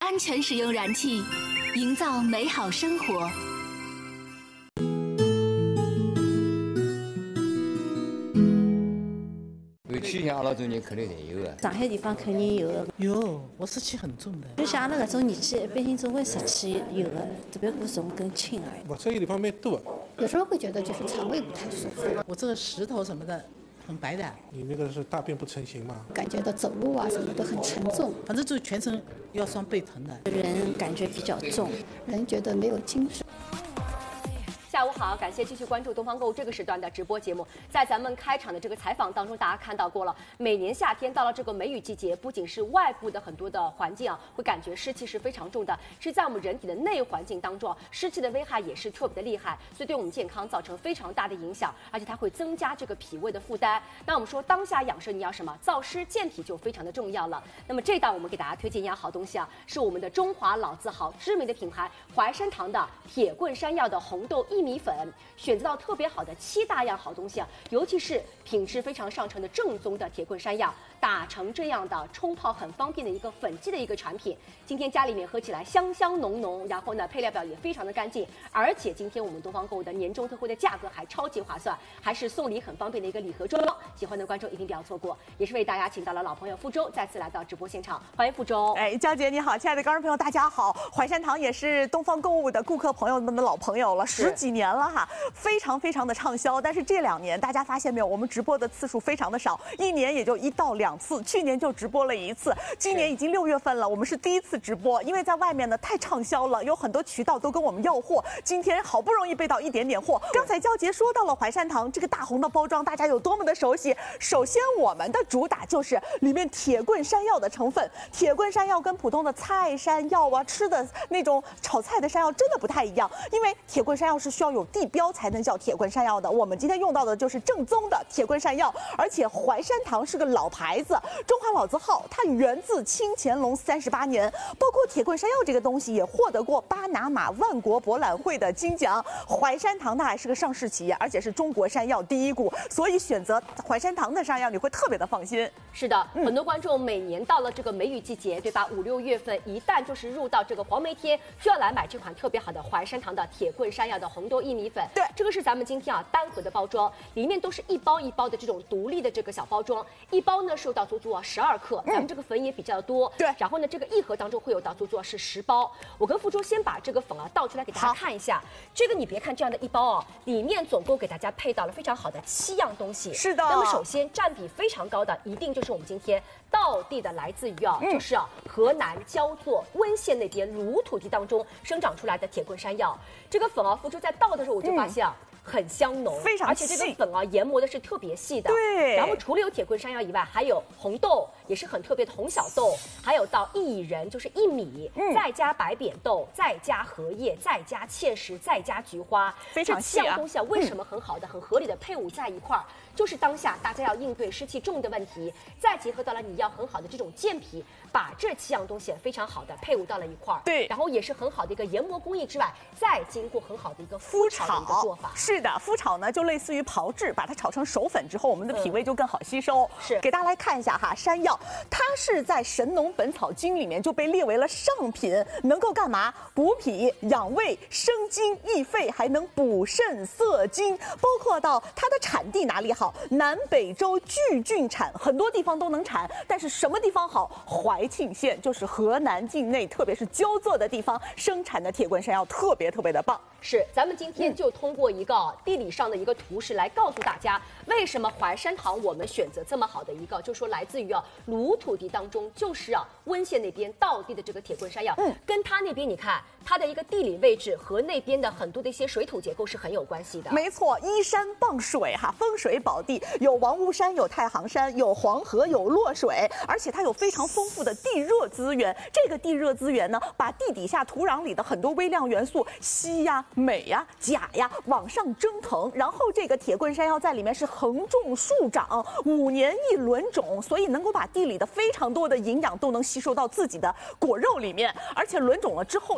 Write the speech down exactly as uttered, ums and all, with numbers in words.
安全使用燃气，营造美好生活。 有去向阿拉中间肯定侪有的。 上海地方肯定有的。 有，我湿气很重的。 就像阿拉搿种年纪，一般性总归湿气有的，只不过重跟轻而已。 我这个地方蛮多。 有时候会觉得就是肠胃不太舒服。 我这个石头什么的很白的。你那个是大便不成形吗？ 感觉到走路啊什么都很沉重， 反正就全身腰酸背疼的。 人感觉比较重， 人觉得没有精神。 下午好，感谢继续关注东方购物这个时段的直播节目。在咱们开场的这个采访当中，大家看到过了，每年夏天到了这个梅雨季节，不仅是外部的很多的环境啊，会感觉湿气是非常重的，是在我们人体的内环境当中，湿气的危害也是特别的厉害，所以对我们健康造成非常大的影响，而且它会增加这个脾胃的负担。那我们说当下养生你要什么？燥湿健体就非常的重要了。那么这档我们给大家推荐一样好东西啊，是我们的中华老字号知名的品牌淮山堂的铁棍山药的红豆薏米粉，选择到特别好的七大样好东西啊，尤其是品质非常上乘的正宗的铁棍山药，打成这样的冲泡很方便的一个粉剂的一个产品。今天家里面喝起来香香浓浓，然后呢配料表也非常的干净，而且今天我们东方购物的年终特惠的价格还超级划算，还是送礼很方便的一个礼盒装。喜欢的观众一定不要错过，也是为大家请到了老朋友傅周再次来到直播现场，欢迎傅周。 哎，娇姐你好，亲爱的观众朋友大家好，淮山堂也是东方购物的顾客朋友们的老朋友了，十几年了哈，非常非常的畅销。但是这两年大家发现没有，我们直播的次数非常的少，一年也就一到两次，去年就直播了一次，今年已经六月份了，我们是第一次直播，因为在外面呢太畅销了，有很多渠道都跟我们要货，今天好不容易备到一点点货。刚才娇杰说到了淮山堂这个大红的包装，大家有多么的熟悉。首先我们的主打就是里面铁棍山药的成分，铁棍山药跟普通的菜山药啊吃的那种炒菜的山药真的不太一样，因为铁棍山药是需要有地标才能叫铁棍山药的，我们今天用到的就是正宗的铁棍山药，而且淮山堂是个老牌子，中华老字号，它源自清乾隆三十八年，包括铁棍山药这个东西也获得过巴拿马万国博览会的金奖。淮山堂它还是个上市企业，而且是中国山药第一股，所以选择淮山堂的山药你会特别的放心。 是的，嗯、很多观众每年到了这个梅雨季节，对吧？五六月份一旦就是入到这个黄梅天，就要来买这款特别好的淮山堂的铁棍山药的红豆薏米粉。 对， 这个是咱们今天啊单盒的包装，里面都是一包一包的这种独立的这个小包装，一包呢是有到足足啊十二克，咱们这个粉也比较多。 对， 然后呢这个一盒当中会有到足足啊是十包。我跟傅周先把这个粉啊倒出来给大家看一下，这个你别看这样的一包哦，里面总共给大家配到了非常好的七样东西。 是的。 那么首先占比非常高的，一定就是我们今天道地的来自于啊，嗯、就是啊河南焦作温县那边鲁土地当中生长出来的铁棍山药。这个粉啊，傅周在倒的时候我就发现啊。嗯很香浓， 非常而且这个粉啊研磨的是特别细的。 对。 然后除了有铁棍山药以外，还有红豆，也是很特别的红小豆，还有到薏仁，就是薏米，嗯、再加白扁豆，再加荷叶，再加芡实，再加菊花， 非常细啊。 这七样东西啊，为什么很好的、嗯、很合理的配伍在一块儿？就是当下大家要应对湿气重的问题，再结合到了你要很好的这种健脾，把这七样东西非常好的配伍到了一块儿。 对。 然后也是很好的一个研磨工艺之外，再经过很好的一个麸炒的一个做法。 是的，麸炒呢就类似于炮制，把它炒成熟粉之后，我们的脾胃就更好吸收。 是、嗯， 给大家来看一下哈，山药它是在《神农本草经》里面就被列为了上品，能够干嘛？补脾、养胃、生津、益肺，还能补肾涩精。包括到它的产地哪里好？南北州巨郡产，很多地方都能产，但是什么地方好？怀庆县就是河南境内，特别是焦作的地方生产的铁棍山药特别特别的棒。 是，咱们今天就通过一个地理上的一个图示来告诉大家，为什么淮山堂我们选择这么好的一个，就说来自于啊鲁土地当中，就是啊温县那边道地的这个铁棍山药，嗯，跟它那边你看它的一个地理位置和那边的很多的一些水土结构是很有关系的。 没错，依山傍水哈，风水宝地，有王屋山，有太行山，有黄河，有洛水，而且它有非常丰富的地热资源。这个地热资源呢，把地底下土壤里的很多微量元素硒呀、镁呀、钾呀往上蒸腾，然后这个铁棍山药在里面是横种竖长，五年一轮种，所以能够把地里的非常多的营养都能吸收到自己的果肉里面，而且轮种了之后。